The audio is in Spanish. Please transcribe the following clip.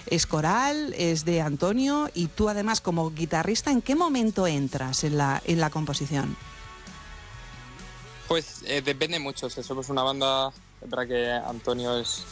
es coral, es de Antonio, y tú además como guitarrista, ¿en qué momento entras en la composición? Pues depende mucho, o sea, somos una banda, es verdad que Antonio es